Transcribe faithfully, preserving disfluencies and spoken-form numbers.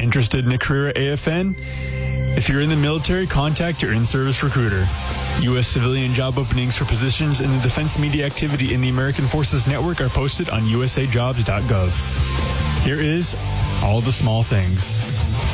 Interested in a career at A F N? If you're in the military, contact your in-service recruiter. U S civilian job openings for positions in the defense media activity in the American Forces Network are posted on u s a jobs dot gov. Here is All the Small Things.